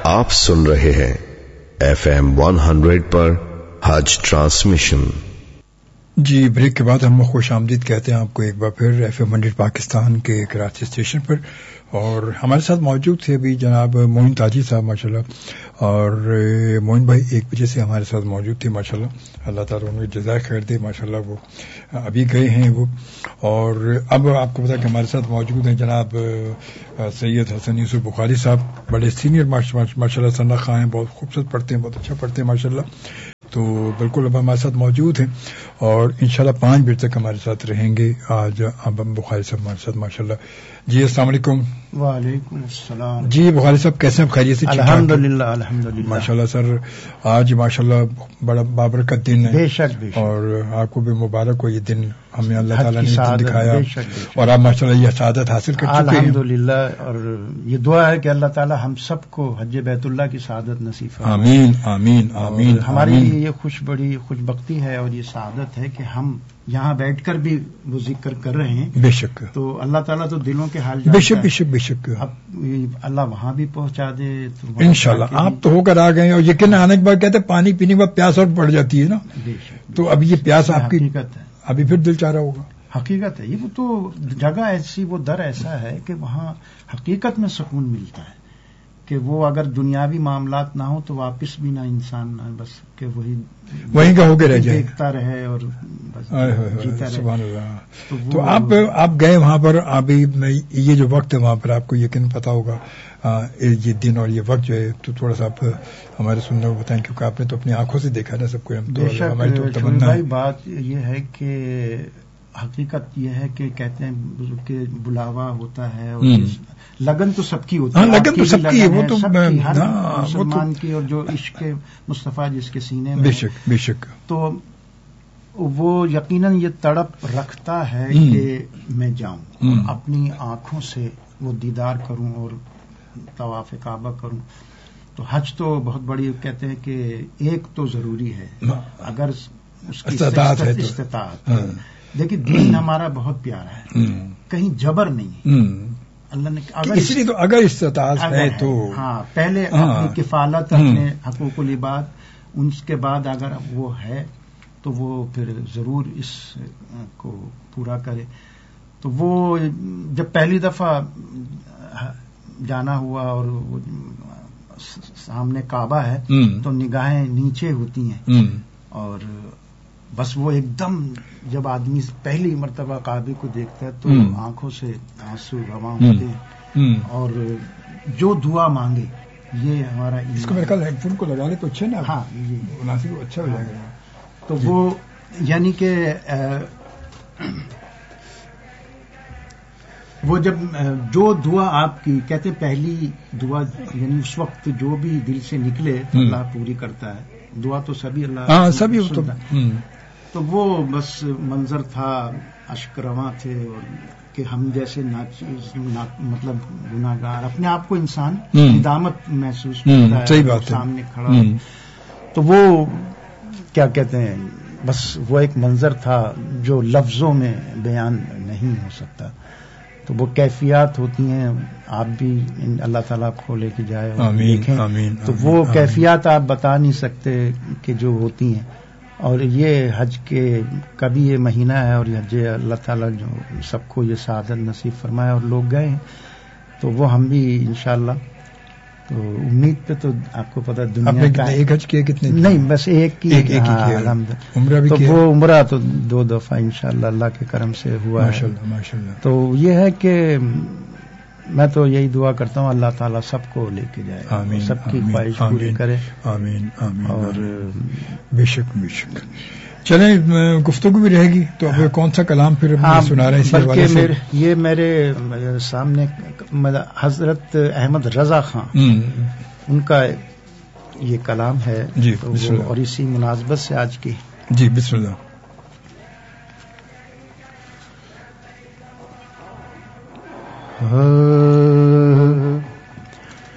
آپ سن رہے ہیں FM 100 پر حج ٹرانسمیشن. جی بریک کے بعد ہم خوش آمدید کہتے ہیں آپ کو ایک بار پھر FM 100 پاکستان کے کراچی اسٹیشن پر. اور ہمارے ساتھ موجود تھے ابھی جناب معین تاجی صاحب ماشاءاللہ، اور معین بھائی 1 بجے سے ہمارے ساتھ موجود تھے ماشاءاللہ. اللہ تعالیٰ انہیں جزائے خیر دے ماشاءاللہ. وہ ابھی گئے ہیں وہ، اور اب آپ کو پتا کہ ہمارے ساتھ موجود ہیں جناب سید حسن یوسف بخاری صاحب، بڑے سینئر ماشاءاللہ سنہ خواہ ہیں، بہت خوبصورت پڑھتے ہیں، بہت اچھا پڑھتے ہیں ماشاءاللہ. تو بالکل اب ہمارے ساتھ موجود ہیں اور انشاءاللہ 5 بجے تک ہمارے ساتھ رہیں گے. آج اب بخاری صاحب ہمارے ساتھ ماشاءاللہ. جی السلام علیکم. وعلیکم السلام. جی بخاری صاحب کیسے ہیں؟ خیریت سے؟ الحمدللہ الحمدللہ ماشاءاللہ. سر آج ماشاءاللہ بڑا بابرکت دن ہے، بے شک بے شک، اور آپ کو بھی مبارک ہو یہ دن، ہمیں اللہ تعالیٰ نے دن دکھایا اور آپ ماشاءاللہ یہ سعادت حاصل کر چکے ہیں الحمدللہ. اور یہ دعا ہے کہ اللہ تعالیٰ ہم سب کو حج بیت اللہ کی سعادت نصیب فرمائے. آمین آمین آمین. ہمارے لیے یہ بڑی خوش بختی ہے اور یہ سعادت ہے کہ ہم یہاں بیٹھ کر بھی وہ ذکر کر رہے ہیں. بے شک. تو اللہ تعالیٰ تو دلوں کے حال بے شک بے شک بے شک. اب اللہ وہاں بھی پہنچا دے انشاءاللہ. آپ تو ہو کر آ گئے اور یقین آنے کے بعد کہتے ہیں پانی پینے کے بعد پیاس اور بڑھ جاتی ہے نا. بے شک. تو اب یہ پیاس آپ کی حقیقت ہے، ابھی پھر دل چاہ رہا ہوگا. حقیقت ہے. یہ تو جگہ ایسی، وہ در ایسا ہے کہ وہاں حقیقت میں سکون ملتا ہے کہ وہ اگر دنیاوی معاملات نہ ہو تو واپس بھی نہ انسان نہ بس کہ وہیں کا ہو کے رہ جائے، دیکھتا رہے اور بس جیتا رہے. سبحان اللہ. تو آپ گئے وہاں پر، ابھی یہ جو وقت ہے وہاں پر آپ کو یقین پتا ہوگا یہ دن اور یہ وقت جو ہے، تو تھوڑا سا آپ ہمارے سننے کو بتائیں کیونکہ آپ نے تو اپنی آنکھوں سے دیکھا نا سب کو. ہماری تو تمنا ہے. بات یہ ہے کہ حقیقت یہ ہے کہ کہتے ہیں کہ بلاوا ہوتا ہے اور لگن تو سب کی ہوتی ہے. لگن تو سب کی ہے، وہ تو ہر مسلمان کی، اور جو عشق مصطفیٰ جس کے سینے میں بے شک بے شک، تو وہ یقیناً یہ تڑپ رکھتا ہے کہ میں جاؤں اور اپنی آنکھوں سے وہ دیدار کروں اور طواف کعبہ کروں. تو حج تو بہت بڑی کہتے ہیں کہ ایک تو ضروری ہے اگر اس کی استطاعت. دیکھیے دین ہمارا بہت پیارا ہے، کہیں جبر نہیں. اللہ نے اس لیے تو اگر استطاعت ہے تو ہاں پہلے اپنی کفالت، اپنے حقوق العباد، ان کے بعد اگر وہ ہے تو وہ پھر ضرور اس کو پورا کرے. تو وہ جب پہلی دفعہ جانا ہوا اور وہ سامنے کعبہ ہے تو نگاہیں نیچے ہوتی ہیں اور بس وہ ایک دم جب آدمی پہلی مرتبہ کعبے کو دیکھتا ہے تو آنکھوں سے آنسو رواں ہوتے ہیں اور جو دعا مانگے یہ ہمارا اس کو میرے خیال ہیڈ فون کو لگا لے تو اچھا نا. ہاں مناسب اچھا ہو جائے گا. تو وہ یعنی کہ وہ جب جو دعا آپ کی کہتے پہلی دعا یعنی اس وقت جو بھی دل سے نکلے اللہ پوری کرتا ہے. دعا تو سبھی اللہ سبھی تو وہ بس منظر تھا، اشک رواں تھے اور کہ ہم جیسے مطلب گناہگار اپنے آپ کو انسان ندامت محسوس کرتا ہے. صحیح بات ہے. سامنے کھڑا تو وہ کیا کہتے ہیں بس وہ ایک منظر تھا جو لفظوں میں بیان نہیں ہو سکتا. تو وہ کیفیات ہوتی ہیں، آپ بھی اللہ تعالیٰ کو لے کے جائے اور دیکھیں تو وہ کیفیات آپ بتا نہیں سکتے کہ جو ہوتی ہیں. اور یہ حج کے کبھی یہ مہینہ ہے اور یہ حج اللہ تعالیٰ جو سب کو یہ سعادت نصیب فرمائے اور لوگ گئے ہیں تو وہ ہم بھی انشاءاللہ تو امید پہ تو آپ کو پتا دنیا کا ایک حج کیے کتنے نہیں بس ایک کی عمرہ بھی تو وہ عمرہ تو 2 دفعہ انشاءاللہ اللہ کے کرم سے ہوا ہے. ماشاءاللہ. تو یہ ہے کہ میں تو یہی دعا کرتا ہوں اللہ تعالیٰ سب کو لے کے جائے، آمین، سب کی خواہش پوری کرے. آمین آمین. اور بے شک بے شک. چلیں گفتگو بھی رہے گی تو اب کون سا کلام پھر سنا رہے ہیں اس حوالے سے؟ یہ میرے سامنے حضرت احمد رضا خان ان کا یہ کلام ہے جی اور اسی مناسبت سے آج کی جی بسم اللہ.